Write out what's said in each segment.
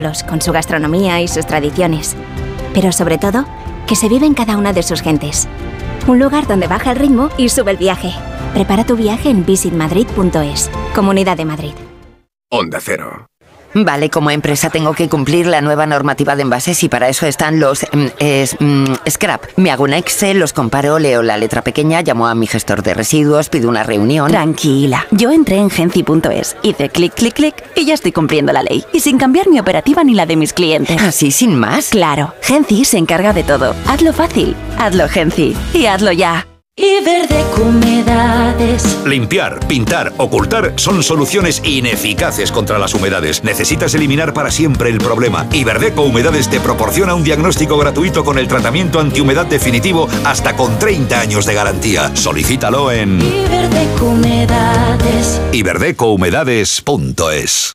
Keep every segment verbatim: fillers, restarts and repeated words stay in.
con su gastronomía y sus tradiciones. Pero sobre todo, que se vive en cada una de sus gentes. Un lugar donde baja el ritmo y sube el viaje. Prepara tu viaje en visit madrid punto es. Comunidad de Madrid. Onda Cero. Vale, como empresa tengo que cumplir la nueva normativa de envases y para eso están los mm, es, mm, scrap. Me hago una Excel, los comparo, leo la letra pequeña, llamo a mi gestor de residuos, pido una reunión. Tranquila, yo entré en genci punto es, hice clic, clic, clic y ya estoy cumpliendo la ley. Y sin cambiar mi operativa ni la de mis clientes. ¿Así sin más? Claro, Genci se encarga de todo. Hazlo fácil, hazlo Genci y hazlo ya. Iberdeco Humedades. Limpiar, pintar, ocultar son soluciones ineficaces contra las humedades. Necesitas eliminar para siempre el problema. Iberdeco Humedades te proporciona un diagnóstico gratuito con el tratamiento antihumedad definitivo hasta con treinta años de garantía. Solicítalo en Iberdeco Humedades. iberdeco humedades punto es.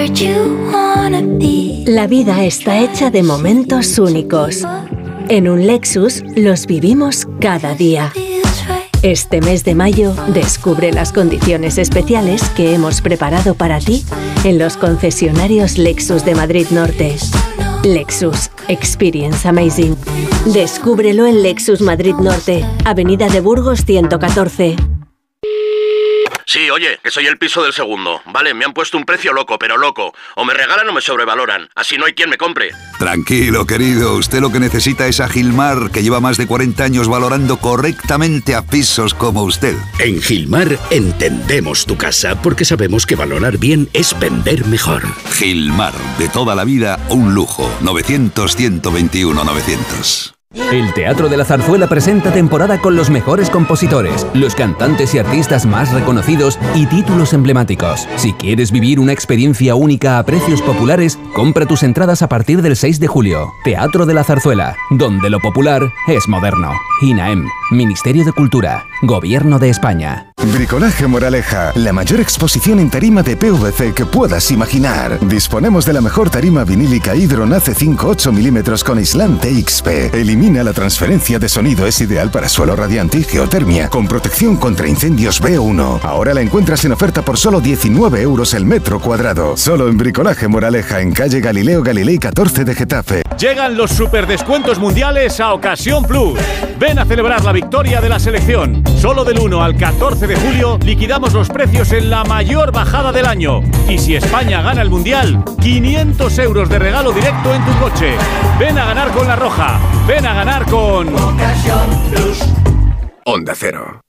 La vida está hecha de momentos únicos. En un Lexus los vivimos cada día. Este mes de mayo, descubre las condiciones especiales que hemos preparado para ti en los concesionarios Lexus de Madrid Norte. Lexus. Experience Amazing. Descúbrelo en Lexus Madrid Norte, Avenida de Burgos ciento catorce. Sí, oye, que soy el piso del segundo. Vale, me han puesto un precio loco, pero loco. O me regalan o me sobrevaloran. Así no hay quien me compre. Tranquilo, querido. Usted lo que necesita es a Gilmar, que lleva más de cuarenta años valorando correctamente a pisos como usted. En Gilmar entendemos tu casa porque sabemos que valorar bien es vender mejor. Gilmar, de toda la vida, un lujo. novecientos, ciento veintiuno, novecientos. El Teatro de la Zarzuela presenta temporada con los mejores compositores, los cantantes y artistas más reconocidos y títulos emblemáticos. Si quieres vivir una experiencia única a precios populares, compra tus entradas a partir del seis de julio. Teatro de la Zarzuela, donde lo popular es moderno. INAEM, Ministerio de Cultura, Gobierno de España. Bricolaje Moraleja, la mayor exposición en tarima de P V C que puedas imaginar. Disponemos de la mejor tarima vinílica Hydron A C cinco ocho milímetros con aislante X P. Elimina la transferencia de sonido, es ideal para suelo radiante y geotermia, con protección contra incendios B uno. Ahora la encuentras en oferta por solo diecinueve euros el metro cuadrado. Solo en Bricolaje Moraleja, en calle Galileo Galilei catorce de Getafe. Llegan los superdescuentos mundiales a Ocasión Plus. Ven a celebrar la victoria de la selección. Solo del uno al catorce de julio liquidamos los precios en la mayor bajada del año. Y si España gana el mundial, quinientos euros de regalo directo en tu coche. Ven a ganar con La Roja. Ven a ganar con Ocasión Plus. Onda Cero.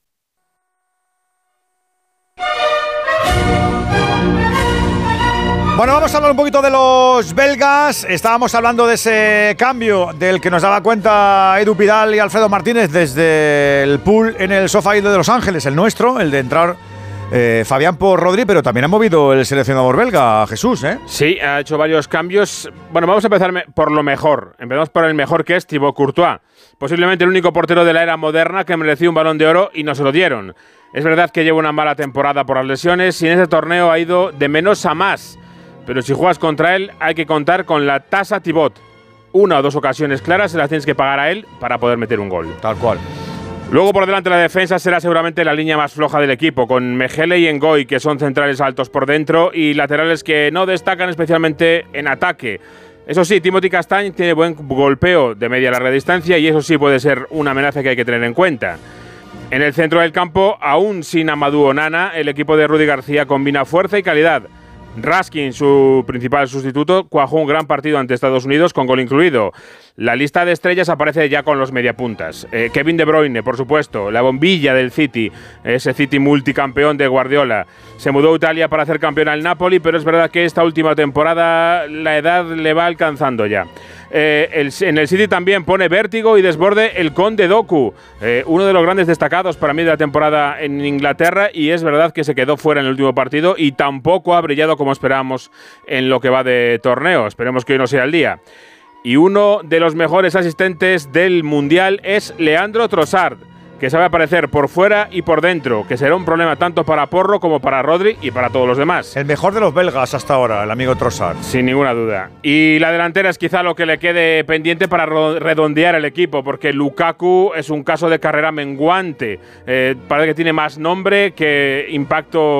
Bueno, vamos a hablar un poquito de los belgas. Estábamos hablando de ese cambio del que nos daba cuenta Edu Pidal y Alfredo Martínez desde el pool en el Sofá de Los Ángeles, el nuestro, el de entrar eh, Fabián por Rodri, pero también ha movido el seleccionador belga, Jesús, ¿eh? Sí, ha hecho varios cambios. Bueno, vamos a empezar por lo mejor. Empezamos por el mejor, que es Thibaut Courtois. Posiblemente el único portero de la era moderna que merecía un Balón de Oro y no se lo dieron. Es verdad que lleva una mala temporada por las lesiones y en este torneo ha ido de menos a más. Pero si juegas contra él, hay que contar con la tasa Thibaut. Una o dos ocasiones claras se las tienes que pagar a él para poder meter un gol. Tal cual. Luego por delante la defensa será seguramente la línea más floja del equipo, con Mejele y Ngoy, que son centrales altos por dentro y laterales que no destacan especialmente en ataque. Eso sí, Timothy Castagne tiene buen golpeo de media a larga distancia y eso sí puede ser una amenaza que hay que tener en cuenta. En el centro del campo, aún sin Amadou Onana, el equipo de Rudy García combina fuerza y calidad. Raskin, su principal sustituto, cuajó un gran partido ante Estados Unidos con gol incluido. La lista de estrellas aparece ya con los mediapuntas. Eh, Kevin De Bruyne, por supuesto, la bombilla del City, ese City multicampeón de Guardiola. Se mudó a Italia para hacer campeón al Napoli, pero es verdad que esta última temporada la edad le va alcanzando ya. Eh, el, en el City también pone vértigo y desborde el Conde Doku, eh, uno de los grandes destacados para mí de la temporada en Inglaterra, y es verdad que se quedó fuera en el último partido y tampoco ha brillado como esperábamos en lo que va de torneo. Esperemos que hoy no sea el día. Y uno de los mejores asistentes del Mundial es Leandro Trossard, que sabe aparecer por fuera y por dentro, que será un problema tanto para Porro como para Rodri y para todos los demás. El mejor de los belgas hasta ahora, el amigo Trossard. Sin ninguna duda. Y la delantera es quizá lo que le quede pendiente para redondear el equipo, porque Lukaku es un caso de carrera menguante. Eh, parece que tiene más nombre que impacto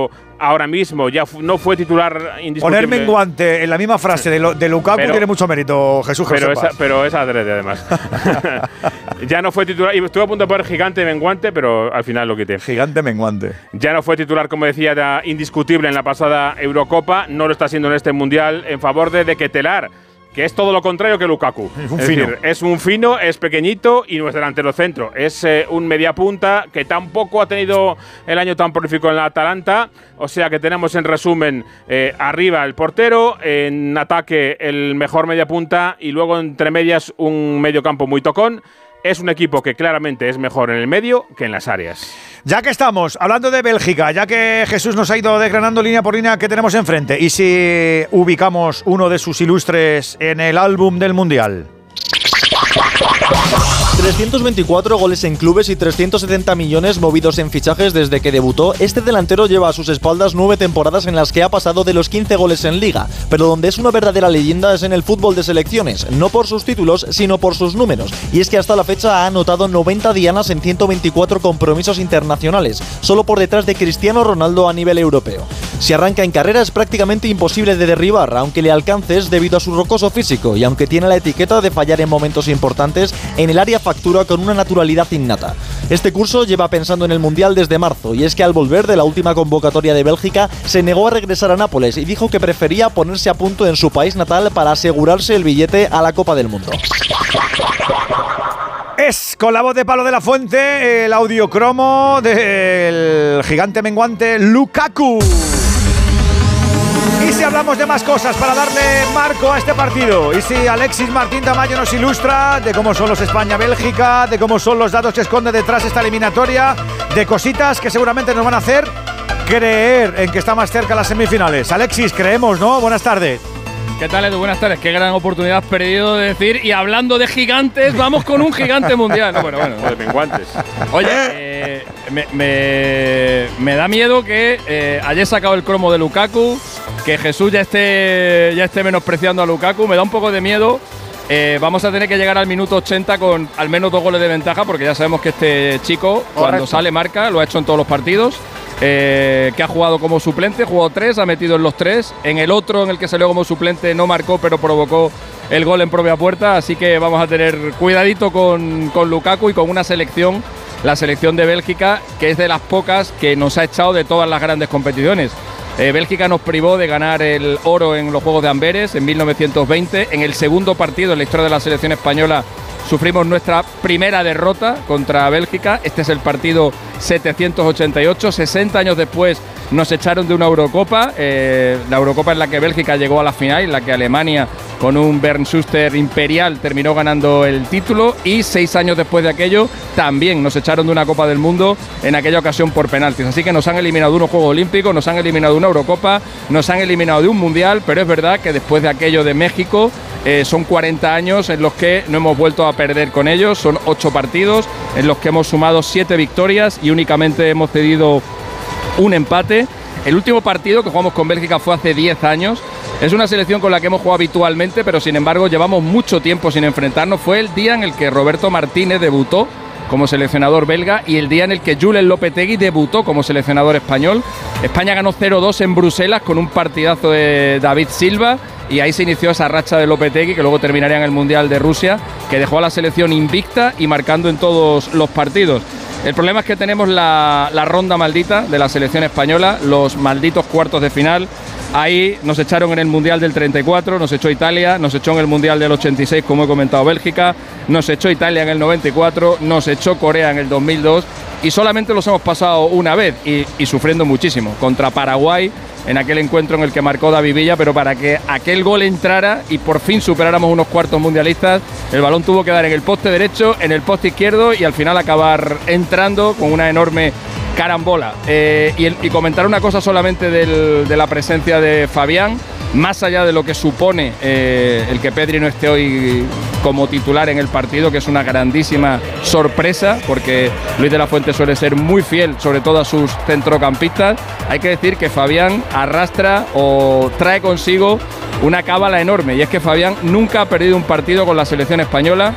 ahora mismo, ya no fue titular indiscutible. Poner menguante en la misma frase de, lo, de Lukaku pero, tiene mucho mérito, Jesús. Pero esa, pero es adrede, además. Ya no fue titular, y estuve a punto de poner gigante menguante, pero al final lo quité. Gigante menguante. Ya no fue titular, como decía, era indiscutible en la pasada Eurocopa, no lo está siendo en este Mundial, en favor de De Ketelaere, que es todo lo contrario que Lukaku. Es un es fino. Decir, es un fino, es pequeñito y no es delantero centro. Es eh, un mediapunta que tampoco ha tenido el año tan prolífico en la Atalanta. O sea que tenemos en resumen eh, arriba el portero, en ataque el mejor mediapunta y luego entre medias un mediocampo muy tocón. Es un equipo que claramente es mejor en el medio que en las áreas. Ya que estamos hablando de Bélgica, ya que Jesús nos ha ido desgranando línea por línea, ¿qué tenemos enfrente? ¿Y si ubicamos uno de sus ilustres en el álbum del Mundial? trescientos veinticuatro goles en clubes y trescientos setenta millones movidos en fichajes desde que debutó. Este delantero lleva a sus espaldas nueve temporadas en las que ha pasado de los quince goles en Liga, pero donde es una verdadera leyenda es en el fútbol de selecciones, no por sus títulos, sino por sus números. Y es que hasta la fecha ha anotado noventa dianas en ciento veinticuatro compromisos internacionales, solo por detrás de Cristiano Ronaldo a nivel europeo. Si arranca en carrera es prácticamente imposible de derribar, aunque le alcances debido a su rocoso físico y aunque tiene la etiqueta de fallar en momentos importantes, en el área factura con una naturalidad innata. Este curso lleva pensando en el Mundial desde marzo, y es que al volver de la última convocatoria de Bélgica se negó a regresar a Nápoles y dijo que prefería ponerse a punto en su país natal para asegurarse el billete a la Copa del Mundo. Es con la voz de Palo de la Fuente el audio cromo del gigante menguante Lukaku. Y si hablamos de más cosas para darle marco a este partido, y si Alexis Martín Tamayo nos ilustra de cómo son los España-Bélgica, de cómo son los datos que esconde detrás esta eliminatoria, de cositas que seguramente nos van a hacer creer en que está más cerca las semifinales. Alexis, creemos, ¿no? Buenas tardes. ¿Qué tal, Edu? Buenas tardes. Qué gran oportunidad has perdido de decir. Y hablando de gigantes, vamos con un gigante mundial. No, bueno, bueno. De menguantes. Oye, eh, me, me, me da miedo que eh, hayas sacado el cromo de Lukaku, que Jesús ya esté, ya esté menospreciando a Lukaku. Me da un poco de miedo. Eh, vamos a tener que llegar al minuto ochenta con al menos dos goles de ventaja, porque ya sabemos que este chico, correcto, cuando sale marca, lo ha hecho en todos los partidos. Eh, que ha jugado como suplente, jugó tres, ha metido en los tres. En el otro, en el que salió como suplente, no marcó, pero provocó el gol en propia puerta. Así que vamos a tener cuidadito con, con Lukaku y con una selección, la selección de Bélgica, que es de las pocas que nos ha echado de todas las grandes competiciones. Eh, Bélgica nos privó de ganar el oro en los Juegos de Amberes en mil novecientos veinte. En el segundo partido en la historia de la selección española sufrimos nuestra primera derrota contra Bélgica. Este es el partido setecientos ochenta y ocho. sesenta años después nos echaron de una Eurocopa. Eh, la Eurocopa en la que Bélgica llegó a la final, en la que Alemania, con un Bernd Schuster imperial, terminó ganando el título. Y seis años después de aquello, también nos echaron de una Copa del Mundo, en aquella ocasión por penaltis. Así que nos han eliminado de unos Juegos Olímpicos, nos han eliminado de una Eurocopa, nos han eliminado de un Mundial. Pero es verdad que después de aquello de México, Eh, son cuarenta años en los que no hemos vuelto a perder con ellos. Son ocho partidos en los que hemos sumado siete victorias y únicamente hemos cedido un empate. El último partido que jugamos con Bélgica fue hace diez años. Es una selección con la que hemos jugado habitualmente, pero sin embargo llevamos mucho tiempo sin enfrentarnos. Fue el día en el que Roberto Martínez debutó como seleccionador belga y el día en el que Julen Lopetegui debutó como seleccionador español. España ganó cero dos en Bruselas con un partidazo de David Silva, y ahí se inició esa racha de Lopetegui, que luego terminaría en el Mundial de Rusia, que dejó a la selección invicta y marcando en todos los partidos. El problema es que tenemos la, la ronda maldita de la selección española, los malditos cuartos de final. Ahí nos echaron en el Mundial del treinta y cuatro, nos echó Italia, nos echó en el Mundial del ochenta y seis, como he comentado, Bélgica, nos echó Italia en el noventa y cuatro, nos echó Corea en el dos mil dos, y solamente los hemos pasado una vez y, y sufriendo muchísimo, contra Paraguay, en aquel encuentro en el que marcó David Villa. Pero para que aquel gol entrara y por fin superáramos unos cuartos mundialistas, el balón tuvo que dar en el poste derecho, en el poste izquierdo y al final acabar entrando con una enorme carambola. Eh, y, el, y comentar una cosa solamente del, de la presencia de Fabián, más allá de lo que supone eh, el que Pedri no esté hoy como titular en el partido, que es una grandísima sorpresa, porque Luis de la Fuente suele ser muy fiel, sobre todo a sus centrocampistas. Hay que decir que Fabián arrastra o trae consigo una cábala enorme, y es que Fabián nunca ha perdido un partido con la selección española.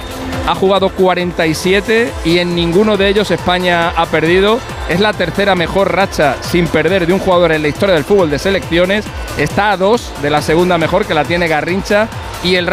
ha jugado cuarenta y siete y en ninguno de ellos España ha perdido. Es la tercera mejor racha sin perder de un jugador en la historia del fútbol de selecciones. Está a dos de la segunda mejor, que la tiene Garrincha, y el